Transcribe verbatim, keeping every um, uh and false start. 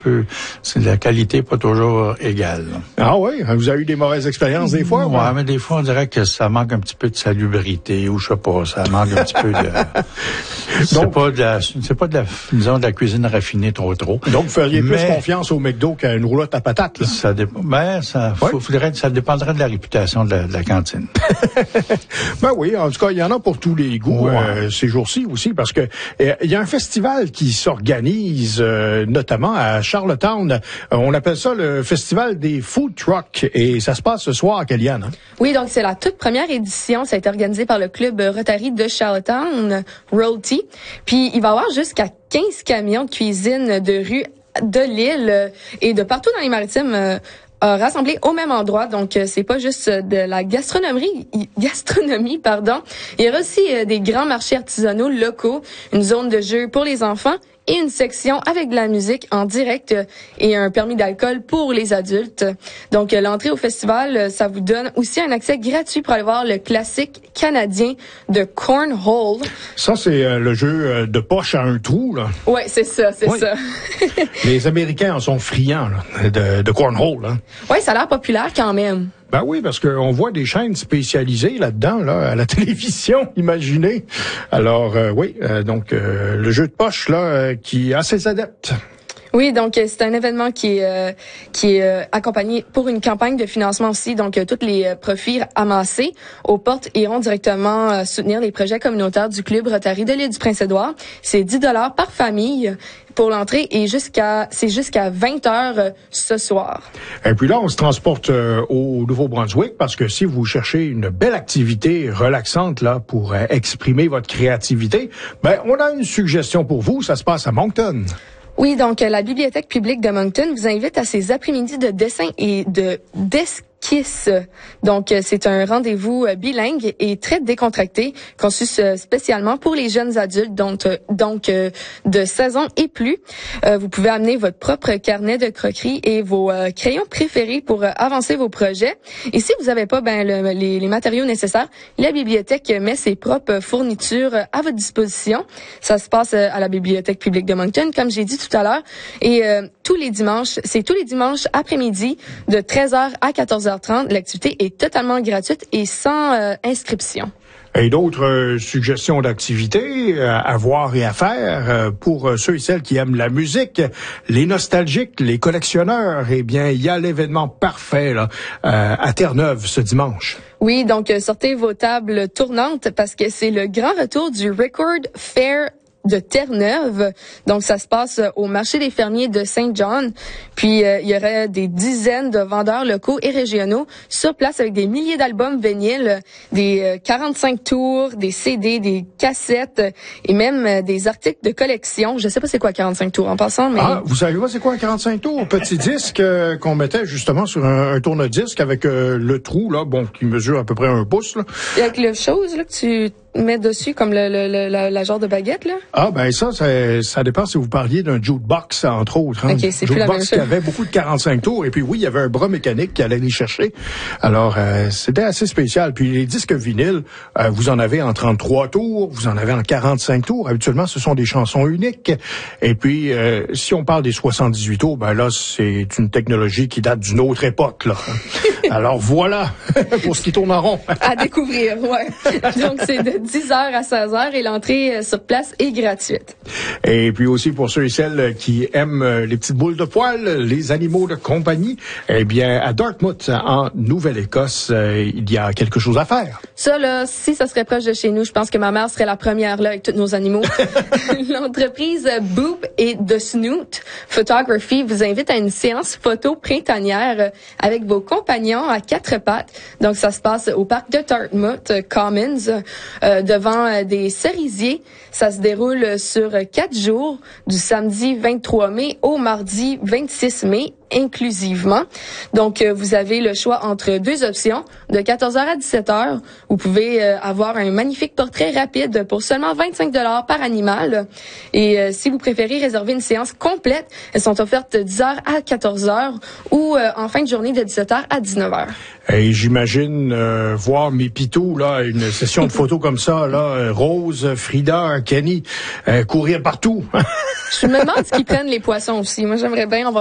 peu, c'est la qualité pas toujours égale. Ah oui? Vous avez eu des mauvaises expériences des fois? Ouais, ouais, mais des fois, on dirait que ça manque un petit peu de salubrité, ou je sais pas, ça manque un petit peu de... c'est donc, pas de la, c'est pas de la, disons, de la cuisine raffinée trop trop. Donc, vous feriez mais, plus confiance au McDo qu'à une roulotte à patates, là? Ça dépend, ben, ça, ouais. faudrait, ça dépendrait de la réputation de la, de la cantine. Ben oui, en tout cas, il y en a pour tous les goûts, ouais. euh, ces jours-ci aussi, parce que il euh, y a un festival qui s'organise, euh, notamment à Charlottetown. Euh, on appelle ça le festival des food trucks, et ça se passe ce soir à Kellyanne. Hein? Oui, donc c'est la toute première édition. Ça a été organisé par le club Rotary de Charlottetown, Royalty. Puis il va y avoir jusqu'à quinze camions de cuisine de rue de l'île et de partout dans les maritimes euh, rassemblés au même endroit. Donc c'est pas juste de la gastronomie, gastronomie pardon. Il y aura aussi euh, des grands marchés artisanaux locaux, une zone de jeu pour les enfants et une section avec de la musique en direct et un permis d'alcool pour les adultes. Donc, l'entrée au festival, ça vous donne aussi un accès gratuit pour aller voir le classique canadien de Cornhole. Ça, c'est euh, le jeu de poche à un trou, là. Ouais, c'est ça, c'est oui. ça. Les Américains en sont friands, là, de, de Cornhole, hein. Ouais, ça a l'air populaire quand même. Ben oui, parce qu'on voit des chaînes spécialisées là-dedans, là, à la télévision, imaginez. Alors, euh, oui, euh, donc euh, le jeu de poche, là, euh, qui a ses adeptes. Oui, donc c'est un événement qui est euh, qui est euh, accompagné pour une campagne de financement aussi. Donc euh, tous les euh, profits amassés aux portes iront directement euh, soutenir les projets communautaires du club Rotary de l'île du Prince-Édouard. C'est dix dollars par famille pour l'entrée et jusqu'à c'est jusqu'à vingt heures euh, ce soir. Et puis là, on se transporte euh, au Nouveau-Brunswick parce que si vous cherchez une belle activité relaxante là pour euh, exprimer votre créativité, ben on a une suggestion pour vous. Ça se passe à Moncton. Oui, donc la Bibliothèque publique de Moncton vous invite à ses après-midi de dessin et de d'esquisse. Donc, c'est un rendez-vous bilingue et très décontracté, conçu spécialement pour les jeunes adultes, donc, donc de seize ans et plus. Vous pouvez amener votre propre carnet de croqueries et vos crayons préférés pour avancer vos projets. Et si vous n'avez pas ben, le, les, les matériaux nécessaires, la bibliothèque met ses propres fournitures à votre disposition. Ça se passe à la Bibliothèque publique de Moncton, comme j'ai dit tout à l'heure. Et euh, tous les dimanches, c'est tous les dimanches après-midi de treize heures à quatorze heures trente. L'activité est totalement gratuite et sans euh, inscription. Et d'autres euh, suggestions d'activités euh, à voir et à faire euh, pour euh, ceux et celles qui aiment la musique, les nostalgiques, les collectionneurs. Eh bien, il y a l'événement parfait là, euh, à Terre-Neuve ce dimanche. Oui, donc euh, sortez vos tables tournantes parce que c'est le grand retour du Record Fair de Terre-Neuve. Donc, ça se passe au marché des fermiers de Saint-John. Puis, euh, il y aurait des dizaines de vendeurs locaux et régionaux sur place avec des milliers d'albums vinyles, des euh, quarante-cinq tours, des C D, des cassettes et même euh, des articles de collection. Je sais pas c'est quoi quarante-cinq tours en passant, mais... Ah, vous savez pas c'est quoi un quarante-cinq tours? Petit disque euh, qu'on mettait justement sur un, un tourne-disque avec euh, le trou, là, bon, qui mesure à peu près un pouce, là. Et avec le chose, là, que tu... mets dessus comme le, le, le la, la genre de baguette là. Ah ben ça, ça ça dépend si vous parliez d'un jukebox entre autres. Hein. Okay, c'est plus la même chose. Jukebox qui avait beaucoup de quarante-cinq tours et puis oui, il y avait un bras mécanique qui allait les chercher. Alors euh, c'était assez spécial. Puis les disques vinyles, euh, vous en avez en trente-trois tours, vous en avez en quarante-cinq tours. Habituellement, ce sont des chansons uniques. Et puis euh, si on parle des soixante-dix-huit tours, ben là c'est une technologie qui date d'une autre époque là. Alors voilà pour ce qui tourne en rond. À découvrir, ouais. Donc c'est de dix heures à seize heures et l'entrée sur place est gratuite. Et puis aussi pour ceux et celles qui aiment les petites boules de poil, les animaux de compagnie, eh bien à Dartmouth, en Nouvelle-Écosse, il y a quelque chose à faire. Ça là, si ça serait proche de chez nous, je pense que ma mère serait la première là avec tous nos animaux. L'entreprise Boop et The Snoot Photography vous invite à une séance photo printanière avec vos compagnons à quatre pattes. Donc ça se passe au parc de Dartmouth Commons euh, devant euh, des cerisiers. Ça se déroule sur quatre jours, du samedi vingt-trois mai au mardi vingt-six mai. inclusivement. Donc, euh, vous avez le choix entre deux options. De quatorze heures à dix-sept heures, vous pouvez euh, avoir un magnifique portrait rapide pour seulement vingt-cinq dollars par animal. Et euh, si vous préférez réserver une séance complète, elles sont offertes de dix heures à quatorze heures ou euh, en fin de journée de dix-sept heures à dix-neuf heures. Et j'imagine euh, voir mes pitous, là, une session de photos comme ça, là, euh, Rose, Frida, Kenny, euh, courir partout. Je me demande ce qu'ils prennent les poissons aussi. Moi, j'aimerais bien. On va